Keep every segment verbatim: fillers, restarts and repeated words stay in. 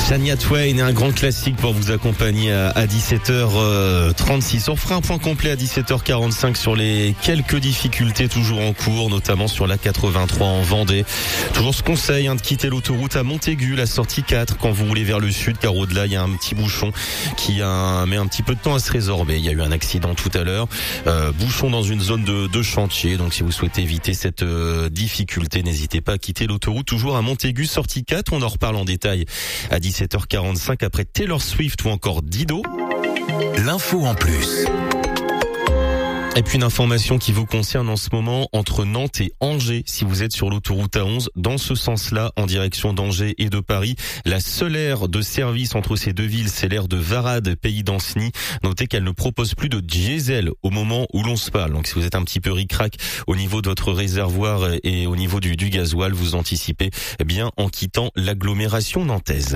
Shania Twain est un grand classique pour vous accompagner à, à dix-sept heures trente-six. On fera un point complet à dix-sept heures quarante-cinq sur les quelques difficultés toujours en cours, notamment sur la quatre-vingt-trois en Vendée. Toujours ce conseil hein, de quitter l'autoroute à Montaigu, la sortie quatre, quand vous roulez vers le sud, car au-delà il y a un petit bouchon qui a, met un petit peu de temps à se résorber. Il y a eu un accident tout à l'heure, euh, bouchon dans une zone de, de chantier. Donc si vous souhaitez éviter cette euh, difficulté, n'hésitez pas à quitter l'autoroute toujours à Montaigu, sortie quatre. On en reparle en détail à dix-sept heures quarante-cinq après Taylor Swift ou encore Dido. L'info en plus. Et puis une information qui vous concerne en ce moment entre Nantes et Angers. Si vous êtes sur l'autoroute A onze, dans ce sens-là, en direction d'Angers et de Paris, la seule aire de service entre ces deux villes, c'est l'aire de Varade, pays d'Anceny. Notez qu'elle ne propose plus de diesel au moment où l'on se parle. Donc si vous êtes un petit peu ric-rac au niveau de votre réservoir et au niveau du, du gasoil, vous anticipez bien en quittant l'agglomération nantaise.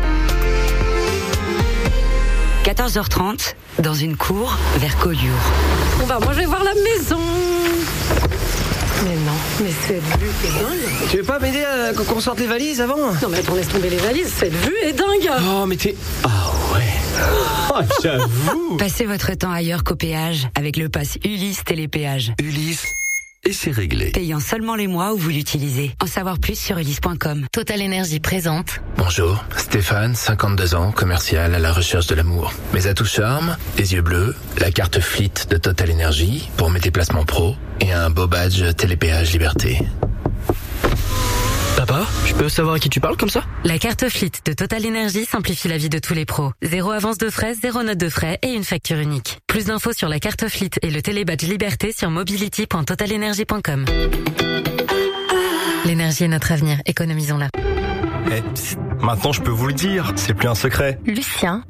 quatorze heures trente, dans une cour vers Collioure. Bon bah moi je vais voir la maison. Mais non, mais cette vue est dingue. Tu veux pas m'aider à qu'on sorte les valises avant? Non mais attends, laisse tomber les valises, cette vue est dingue. Oh mais t'es... Ah ouais. Oh j'avoue. Passez votre temps ailleurs qu'au péage avec le pass Ulysse Télépéage. Ulysse, et c'est réglé. Payant seulement les mois où vous l'utilisez. En savoir plus sur ulysse point com. Total Énergie présente. Bonjour, Stéphane, cinquante-deux ans, commercial à la recherche de l'amour. Mes atouts charme, les yeux bleus, la carte Fleet de Total Énergie pour mes déplacements pro et un beau badge Télépéage Liberté. Papa, je peux savoir à qui tu parles comme ça? La carte Fleet de Total Énergie simplifie la vie de tous les pros. Zéro avance de frais, zéro note de frais et une facture unique. Plus d'infos sur la carte Fleet et le télébadge Liberté sur mobility point total énergie point com. L'énergie est notre avenir, économisons-la. Eh, psst, maintenant je peux vous le dire, c'est plus un secret. Lucien